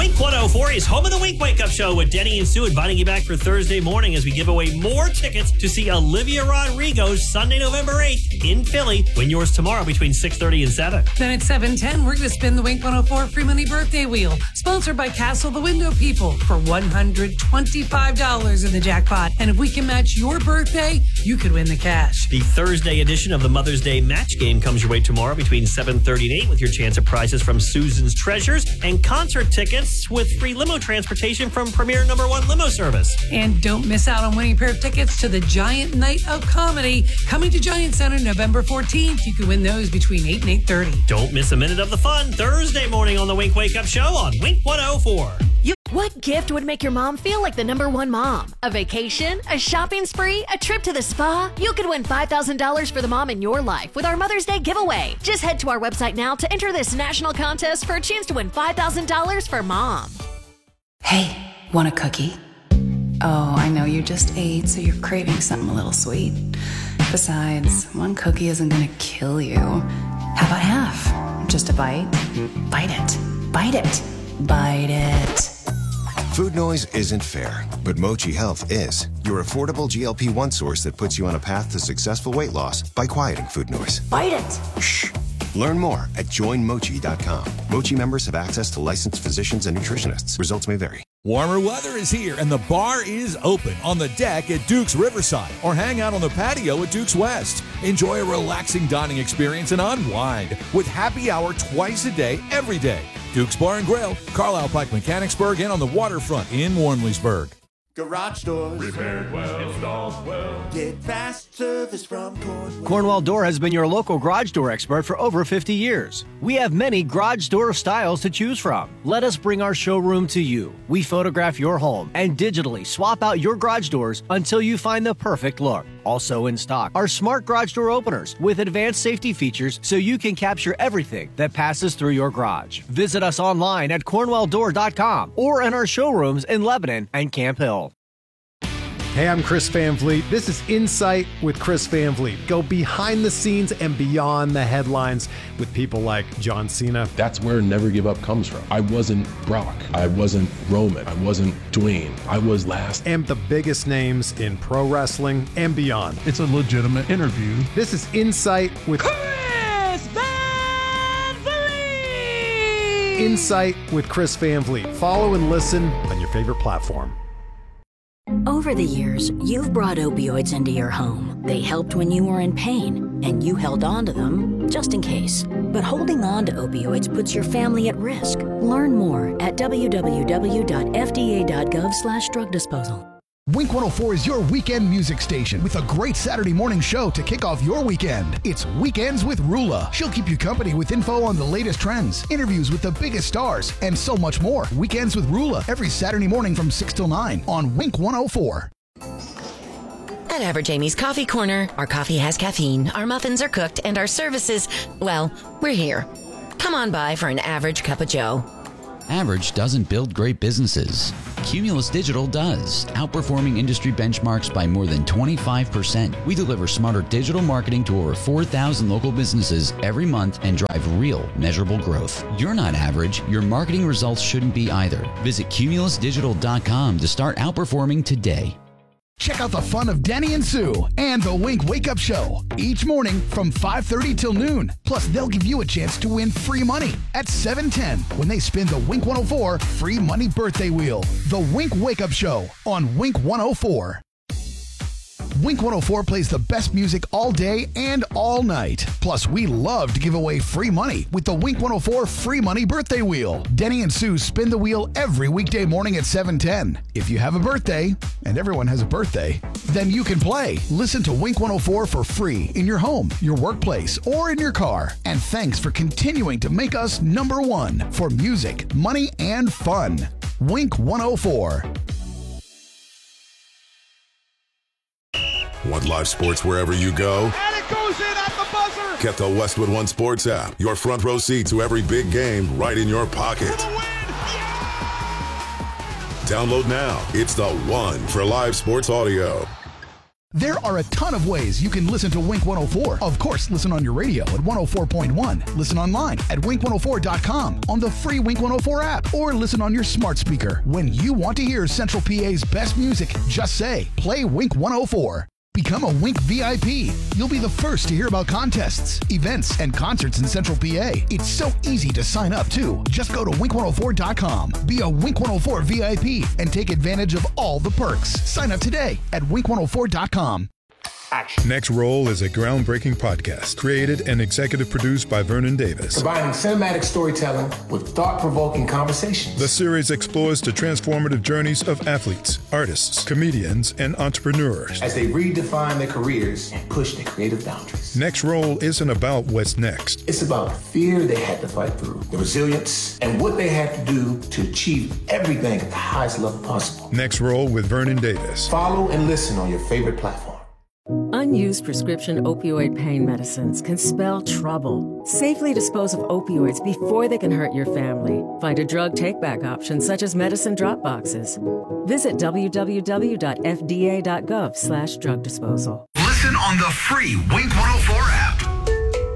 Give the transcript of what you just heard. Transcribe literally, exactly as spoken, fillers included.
Wink one oh four is home of the Wink Wake Up Show with Denny and Sue inviting you back for Thursday morning as we give away more tickets to see Olivia Rodrigo Sunday, November eighth in Philly. Win yours tomorrow between six thirty and seven. Then at seven ten, we're going to spin the Wink one oh four Free Money Birthday Wheel, sponsored by Castle the Window People, for one hundred twenty-five dollars in the jackpot. And if we can match your birthday, you could win the cash. The Thursday edition of the Mother's Day Match Game comes your way tomorrow between seven thirty and eight with your chance of prizes from Susan's Treasures and concert tickets with free limo transportation from Premier Number One Limo Service. And don't miss out on winning a pair of tickets to the Giant Night of Comedy coming to Giant Center November fourteenth. You can win those between eight and eight thirty. Don't miss a minute of the fun Thursday morning on the Wink Wake Up Show on Wink one oh four. You, what gift would make your mom feel like the number one mom? A vacation? A shopping spree? A trip to the spa? You could win five thousand dollars for the mom in your life with our Mother's Day giveaway. Just head to our website now to enter this national contest for a chance to win five thousand dollars for mom. Hey, want a cookie? Oh, I know you just ate, so you're craving something a little sweet. Besides, one cookie isn't gonna kill you. How about half? Just a bite? Bite it. Bite it. Bite it. Food noise isn't fair, but Mochi Health is. Your affordable G L P one source that puts you on a path to successful weight loss by quieting food noise. Bite it. Shh. Learn more at join mochi dot com. Mochi members have access to licensed physicians and nutritionists. Results may vary. Warmer weather is here, and the bar is open on the deck at Duke's Riverside, or hang out on the patio at Duke's West. Enjoy a relaxing dining experience and unwind with happy hour twice a day, every day. Duke's Bar and Grill, Carlisle Pike Mechanicsburg, and on the waterfront in Warmleysburg. Garage doors, repaired well, installed well. Get fast service from Cornwall. Cornwall Door has been your local garage door expert for over fifty years. We have many garage door styles to choose from. Let us bring our showroom to you. We photograph your home and digitally swap out your garage doors until you find the perfect look. Also in stock are smart garage door openers with advanced safety features so you can capture everything that passes through your garage. Visit us online at cornwall door dot com or in our showrooms in Lebanon and Camp Hill. Hey, I'm Chris Van Vliet. This is Insight with Chris Van Vliet. Go behind the scenes and beyond the headlines with people like John Cena. That's where Never Give Up comes from. I wasn't Brock. I wasn't Roman. I wasn't Dwayne. I was last. And the biggest names in pro wrestling and beyond. It's a legitimate interview. This is Insight with Chris Van Vliet. Insight with Chris Van Vliet. Follow and listen on your favorite platform. Over the years, you've brought opioids into your home. They helped when you were in pain, and you held on to them just in case. But holding on to opioids puts your family at risk. Learn more at w w w dot f d a dot gov slash drug disposal. Wink one oh four is your weekend music station with a great Saturday morning show to kick off your weekend. It's Weekends with Rula. She'll keep you company with info on the latest trends, interviews with the biggest stars, and so much more. Weekends with Rula every Saturday morning from six till nine on Wink one oh four. At Average Amy's Coffee Corner, our coffee has caffeine, our muffins are cooked, and our services, well, we're here. Come on by for an average cup of joe. Average doesn't build great businesses. Cumulus Digital does, outperforming industry benchmarks by more than twenty-five percent. We deliver smarter digital marketing to over four thousand local businesses every month and drive real, measurable growth. You're not average. Your marketing results shouldn't be either. Visit cumulus digital dot com to start outperforming today. Check out the fun of Denny and Sue and the Wink Wake Up Show each morning from five thirty till noon. Plus, they'll give you a chance to win free money at seven ten when they spin the Wink one oh four Free Money Birthday Wheel. The Wink Wake Up Show on Wink one oh four. Wink one oh four plays the best music all day and all night. Plus, we love to give away free money with the Wink one oh four Free Money Birthday Wheel. Denny and Sue spin the wheel every weekday morning at seven ten. If you have a birthday, and everyone has a birthday, then you can play. Listen to Wink one oh four for free in your home, your workplace, or in your car. And thanks for continuing to make us number one for music, money, and fun. Wink one oh four. Want live sports wherever you go? And it goes in at the buzzer! Get the Westwood One Sports app. Your front row seat to every big game right in your pocket. For the win! Yeah! Download now. It's the one for live sports audio. There are a ton of ways you can listen to Wink one oh four. Of course, listen on your radio at one oh four point one. Listen online at wink one oh four dot com, on the free Wink one oh four app, or listen on your smart speaker. When you want to hear Central P A's best music, just say, play Wink one oh four. Become a Wink V I P. You'll be the first to hear about contests, events, and concerts in Central P A. It's so easy to sign up, too. Just go to wink one oh four dot com. Be a Wink one oh four V I P and take advantage of all the perks. Sign up today at wink one oh four dot com. Action. Next Roll is a groundbreaking podcast created and executive produced by Vernon Davis. Combining cinematic storytelling with thought-provoking conversations. The series explores the transformative journeys of athletes, artists, comedians, and entrepreneurs as they redefine their careers and push their creative boundaries. Next Roll isn't about what's next. It's about the fear they had to fight through, the resilience, and what they had to do to achieve everything at the highest level possible. Next Roll with Vernon Davis. Follow and listen on your favorite platform. Unused prescription opioid pain medicines can spell trouble. Safely dispose of opioids before they can hurt your family. Find a drug take-back option such as medicine drop boxes. Visit w w w dot f d a dot gov slash drug disposal. Listen on the free Wink one oh four app.